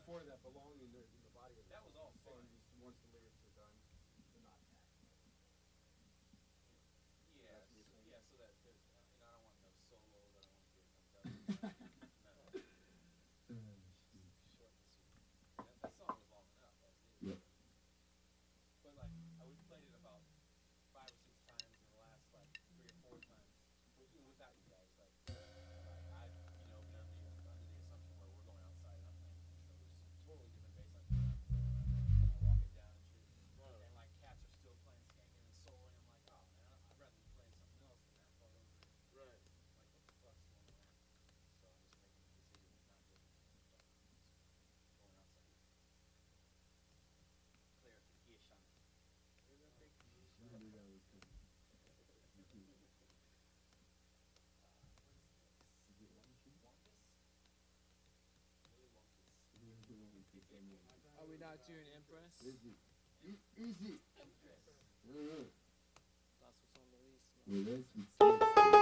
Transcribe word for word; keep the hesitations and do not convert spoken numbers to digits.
before that belong in the, in the body of the That was song. all He's fun. saying just once the lyrics are done, they're not tacked. Yeah, That's what you're saying? yeah. So that there's, uh, you know, I don't want no solos. I don't want to hear no dubstep. No, short and sweet. That, that song was long enough as is. Yeah. But like, I we played it about five or six times in the last like three or four times, with, you know, without you guys. Like, like I've you know been under the under the assumption where we're going outside and I'm playing intro, which is a totally different bass line. I walk it down and shit, and like cats are still playing skanking and soloing. I'm like, oh man, I'd rather be playing something else than that part over it. Right. Like, what the fuck's going on? So I'm just making the decision of not doing it. Going outside. Clarification. Are we not doing Impress? Easy. E- easy. Impress. Uh-huh. That's what's on the list. Well, that's what's